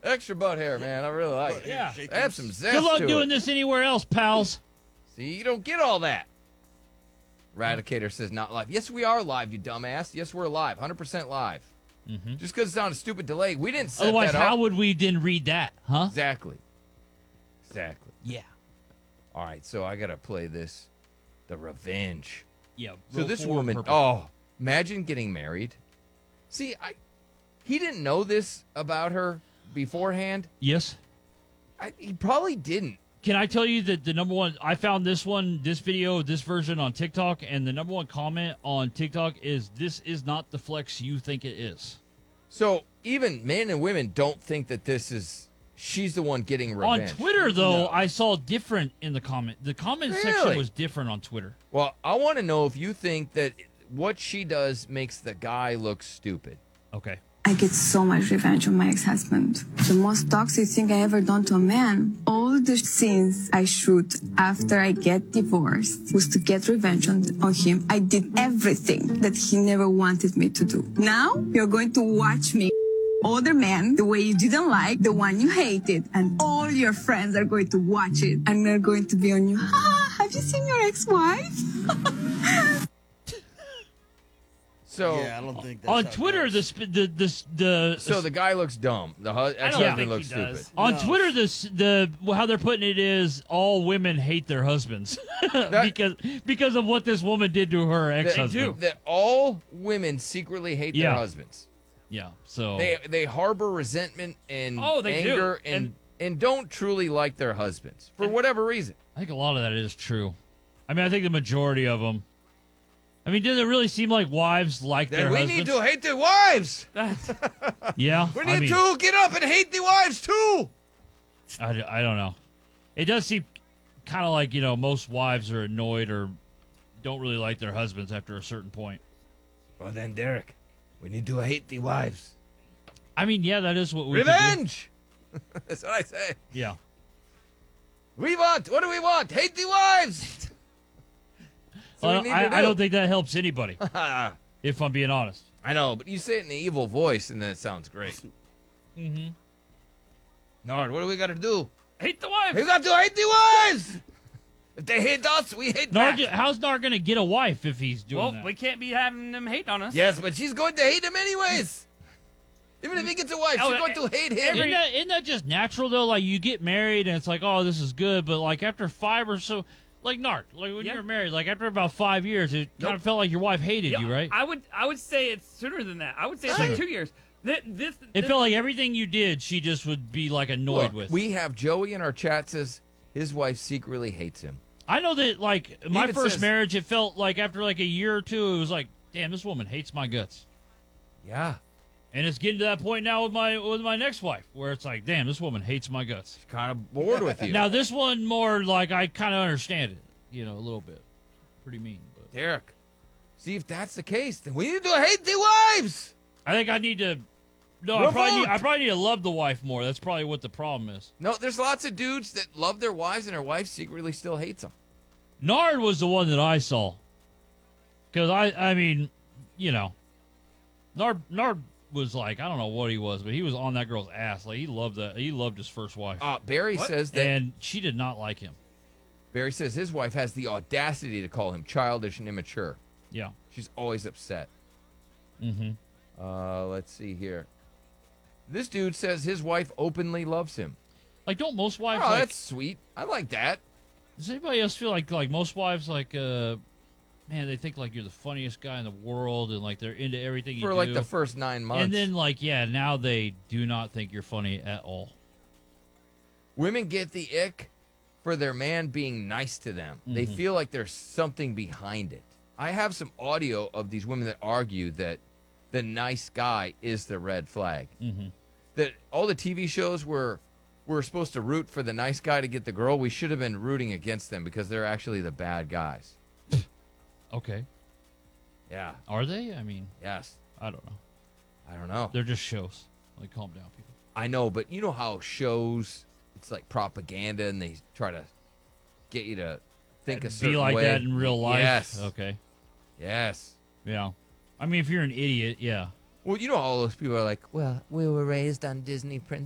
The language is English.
Extra butt hair, man. I really like it. Yeah. Add some zest Good luck to doing it. this anywhere else, pals. See, you don't get all that. Radicator says not live. Yes, we are live, you dumbass. Yes, we're live. 100% live. Just because it's on a stupid delay. We didn't set Otherwise, that up. how would we then read that, huh? Exactly. Yeah. All right, so I got to play this. The Revenge. Yeah. So this woman, imagine getting married. See, he didn't know this about her beforehand. Yes. He probably didn't. Can I tell you that the number one, I found this video, this version on TikTok, and the number one comment on TikTok is, "This is not the flex you think it is." So even men and women don't think that she's the one getting revenge. On Twitter, though, I saw different in the comment. The comment section Really? was different on Twitter. Well, I want to know if you think that what she does makes the guy look stupid. Okay. I get so much revenge on my ex-husband. The most toxic thing I ever done to a man. All the scenes I shoot after I get divorced was to get revenge on him. I did everything that he never wanted me to do. Now you're going to watch me other man the way you didn't like, the one you hated, and all your friends are going to watch it and they're going to be on you. Have you seen your ex-wife? So yeah, I don't think that's on how it Twitter, goes. So the guy looks dumb. The ex-husband think looks he does. stupid. on No. Twitter, how they're putting it is all women hate their husbands because of what this woman did to her ex-husband. That all women secretly hate their Yeah. husbands. Yeah, so They harbor resentment and they do. anger and don't truly like their husbands for whatever reason. I think a lot of that is true. I mean, I think the majority of them. I mean, does it really seem like wives like their Then we husbands? need to hate the wives. Yeah, We need to get up and hate the wives too. I don't know. It does seem kind of like, most wives are annoyed or don't really like their husbands after a certain point. Well then, Derek, we need to hate the wives. I mean, yeah, that is what we could do. Revenge. That's what I say. Yeah. What do we want? Hate the wives. So Well, we need to I don't think that helps anybody, I if I'm being honest. know, but you say it in an evil voice, and then it sounds great. Mm-hmm. Nard, what do we got to do? Hate the wife. We got to hate the wives. If they hate us, we hate back. How's Nar going to get a wife if he's doing Well, that? we can't be having them hate on us. Yes, but she's going to hate him anyways. Even if he gets a wife, Oh, she's going to hate him. Isn't that just natural, though? Like, you get married, and it's like, oh, this is good, but, like, after 5 or so... Like, Nart, like when you were married, like, after about 5 years, it kind of felt like your wife hated you, right? I would say it's sooner than that. I would say it's like 2 years. It felt like everything you did, she just would be, like, annoyed Look, with. we have Joey in our chat says his wife secretly hates him. I know that, like, my even first says- marriage, it felt like after, like, a year or two, it was like, damn, this woman hates my guts. Yeah. And it's getting to that point now with my next wife, where it's like, damn, this woman hates my guts. Kind of bored with you. Now, this one more, like, I kind of understand it, a little bit. Pretty mean, but... Derek, see if that's the case, then we need to hate the wives. I think I need to... No, Revolt! I probably need to love the wife more. That's probably what the problem is. No, there's lots of dudes that love their wives and their wife secretly still hates them. Nard was the one that I saw. Because, I mean, Nard was like, I don't know what he was, but he was on that girl's ass. Like, he loved his first wife. Barry says that... And she did not like him. Barry says his wife has the audacity to call him childish and immature. Yeah. She's always upset. Mm-hmm. Let's see here. This dude says his wife openly loves him. Like, don't most wives... Oh, like, that's sweet. I like that. does anybody else feel like most wives, like, man, they think, like, you're the funniest guy in the world, and, like, they're into everything you do. For, like, the first 9 months. And then, like, yeah, now they do not think you're funny at all. Women get the ick for their man being nice to them. They feel like there's something behind it. I have some audio of these women that argue that the nice guy is the red flag. Mm-hmm. That all the TV shows where we're supposed to root for the nice guy to get the girl, we should have been rooting against them because they're actually the bad guys. Okay. Yeah. Are they? I mean, Yes. I don't know. I don't know. They're just shows. Like, calm down, people. I know, but you know how shows, it's like propaganda and they try to get you to think a certain Be like way. that in real life? Yes. Okay. Yes. Yeah. I mean, if you're an idiot, yeah. Well, you know all those people are like, well, we were raised on Disney